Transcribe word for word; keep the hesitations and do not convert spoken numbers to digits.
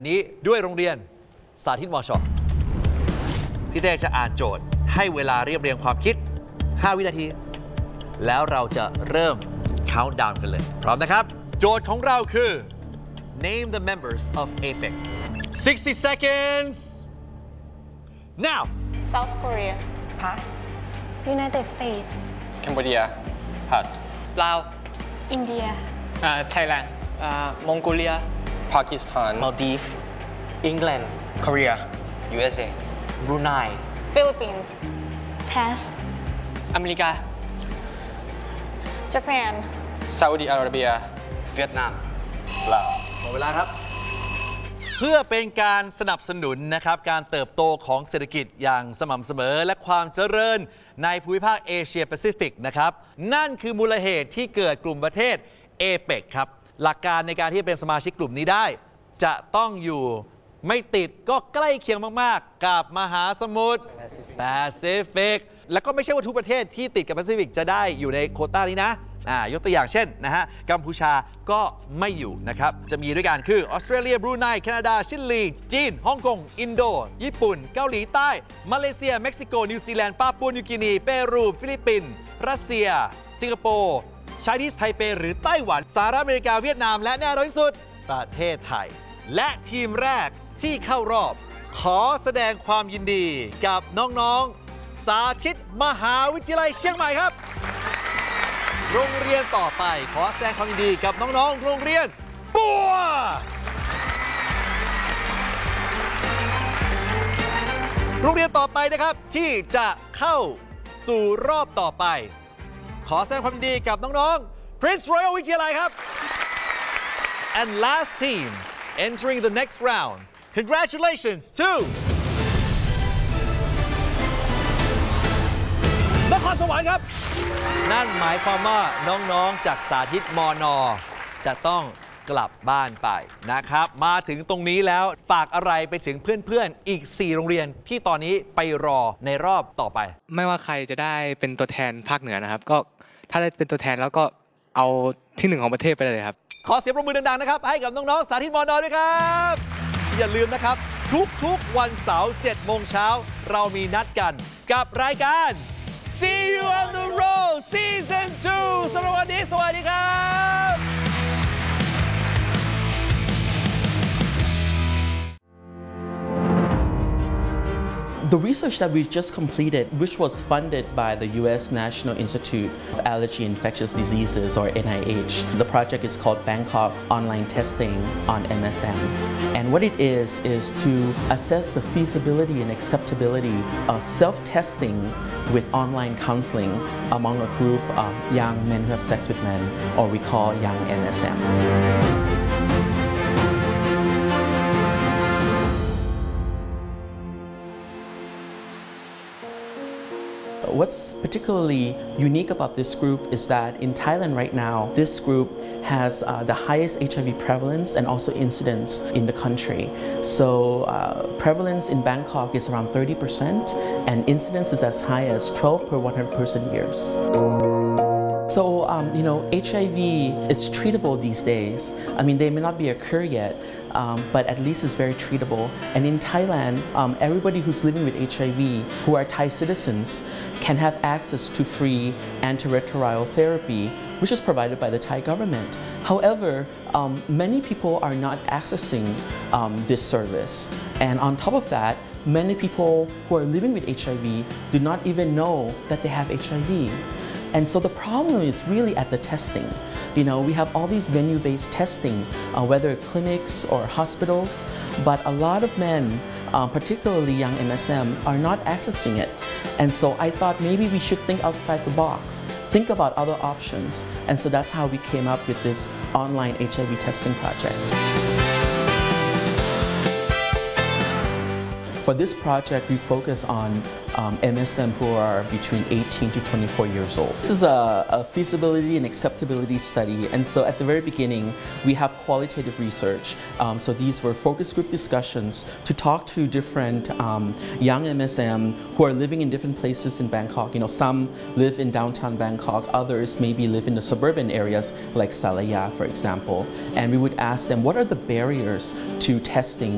นี้ด้วยโรงเรียนสาธิตมช.พี่เต้จะอ่านโจทย์ให้เวลาเรียบเรียงความคิดห้าวินาทีแล้วเราจะเริ่ม count down กันเลยพร้อมนะครับโจทย์ของเราคือ name the members of APEC sixty seconds now South Korea Pass. United States Cambodia Pass Lao. India Uh, Thailand. Uh, Mongolia. Pakistan Maldives. England. Korea. U S A Brunei. Philippines Pass America. Japan Saudi Arabia Vietnam. ลาวหมดเวลาครับเพื่อเป็นการสนับสนุนนะครับการเติบโตของเศรษฐกิจอย่างสม่ำเสมอและความเจริญในภูมิภาคเอเชียแปซิฟิกนะครับนั่นคือมูลเหตุที่เกิดกลุ่มประเทศเอเปกครับหลักการในการที่จะเป็นสมาชิกกลุ่มนี้ได้จะต้องอยู่ไม่ติดก็ใกล้เคียงมากๆกับมหาสมุทรแปซิฟิกแล้วก็ไม่ใช่ว่าทุกประเทศที่ติดกับแปซิฟิกจะได้อยู่ในโควต้านี้นะอ่ายกตัวอย่างเช่นนะฮะกัมพูชาก็ไม่อยู่นะครับจะมีด้วยกันคือออสเตรเลียบรูไนแคนาดาชิลีจีนฮ่องกงอินโดญี่ปุ่นเกาหลีใต้มาเลเซียเม็กซิโกนิวซีแลนด์ปาปัวนิวกินีเปรูฟิลิปปินส์รัสเซียสิงคโปร์ไชนีสไทเปหรือไต้หวันสหรัฐอเมริกาเวียดนามและแน่นอนที่สุดประเทศไทยและทีมแรกที่เข้ารอบขอแสดงความยินดีกับน้องๆสาธิตมหาวิทยาลัยเชียงใหม่ครับโรงเรียนต่อไปขอแสดงความยินดีกับน้องๆโรงเรียนปัวโรงเรียนต่อไปนะครับที่จะเข้าสู่รอบต่อไปขอแสดงความยินดีกับน้องๆ Prince Royal วิทยาลัยครับ and last team entering the next round congratulations to นครสวรรค์ครับนั่นหมายความว่าน้องๆจากสาธิตมน.จะต้องกลับบ้านไปนะครับมาถึงตรงนี้แล้วฝากอะไรไปถึงเพื่อนๆอีกสี่โรงเรียนที่ตอนนี้ไปรอในรอบต่อไปไม่ว่าใครจะได้เป็นตัวแทนภาคเหนือนะครับก็ถ้าได้เป็นตัวแทนแล้วก็เอาที่หนึ่งของประเทศไปเลยครับขอเสียงปรบมือดังๆนะครับให้กับน้องๆสาธิตมน.ด้วยครับอย่าลืมนะครับทุกๆวันเสาร์เจ็ดโมงเช้าเรามีนัดกันกับรายการ See you on the road Season ทูสำหรับวันนี้สวัสดีครับ The research that we just completed, which was funded by the U S National Institute of Allergy and Infectious Diseases, or N I H, the project is called Bangkok Online Testing on M S M. And what it is, is to assess the feasibility and acceptability of self-testing with online counseling among a group of young men who have sex with men, or we call young M S M. What's particularly unique about this group is that in Thailand right now, this group has uh, the highest H I V prevalence and also incidence in the country. So uh, prevalence in Bangkok is around thirty percent and incidence is as high as twelve per one hundred person years. So, um, you know, H I V is treatable these days. I mean, they may not be a cure yet, um, but at least it's very treatable. And in Thailand, um, everybody who's living with H I V, who are Thai citizens, can have access to free antiretroviral therapy, which is provided by the Thai government. However, um, many people are not accessing um, this service. And on top of that, many people who are living with H I V do not even know that they have H I V. And so the problem is really at the testing. You know, we have all these venue-based testing, uh, whether clinics or hospitals, but a lot of men, uh, particularly young M S M, are not accessing it. And so I thought maybe we should think outside the box, think about other options. And so that's how we came up with this online H I V testing project. For this project, we focus on um, M S M who are between eighteen to twenty-four years old. This is a, a feasibility and acceptability study, and so at the very beginning, we have qualitative research. Um, so these were focus group discussions to talk to different um, young M S M who are living in different places in Bangkok. You know, some live in downtown Bangkok, others maybe live in the suburban areas like Salaya, for example. And we would ask them, what are the barriers to testing